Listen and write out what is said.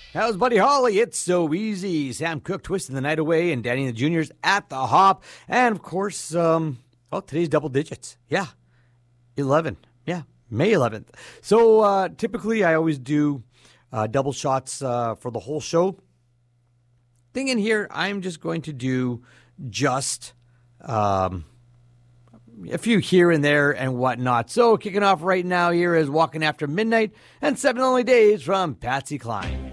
How's Buddy Holly? It's so easy. Sam Cooke twisting the night away, and Danny and the Juniors at the hop. And, of course, today's double digits. Yeah, 11. Yeah, May 11th. So, typically, I always do double shots for the whole show. Thing in here, I'm just going to do just a few here and there and whatnot. So, kicking off right now here is Walking After Midnight and 7 Only Days from Patsy Cline.